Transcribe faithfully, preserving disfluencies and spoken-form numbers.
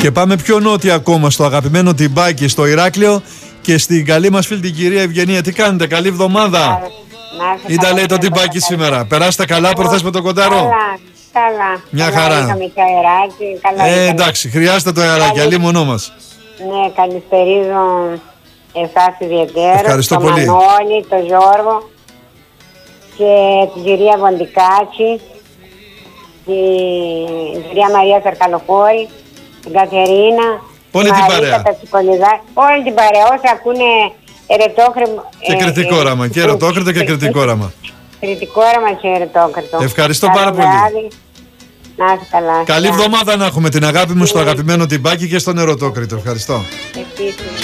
Και πάμε πιο νότια ακόμα, στο αγαπημένο Τιμπάκι, στο Ηράκλειο, και στην καλή μας φίλη την κυρία Ευγενία. Τι κάνετε, καλή εβδομάδα? Ήταν λέει το Τιμπάκι σήμερα. Περάστε καλά προχθές με τον Κονταρό? Καλά, καλά. Μια καλά χαρά. Είχαμε και αεράκι. Καλά Ε, ήταν. εντάξει, χρειάζεται το αεράκι, αλλή μονό μας. Ναι, καλησπερίζω εσάς ιδιαίτερα. Ευχαριστώ τον πολύ. Μανώλη, τον Γιώργο και την κυρία Βοντικάτση, την κυρία Μαρία Σαρκαλοχώρη, την Κατερίνα, Όλη την παρέα. Όλη την παρέα, όσοι ακούνε ερετόχρημα. Και κριτικό όραμα, και ερωτόκριτο και κριτικό όραμα. Κριτικό όραμα και ερετόκριτο. Ευχαριστώ Καλό πάρα πολύ. βράδυ. Να είστε καλά. Καλή εβδομάδα να έχουμε, την αγάπη μου στο αγαπημένο Τιμπάκι και στον Ερωτόκριτο. Ευχαριστώ. Επίσης.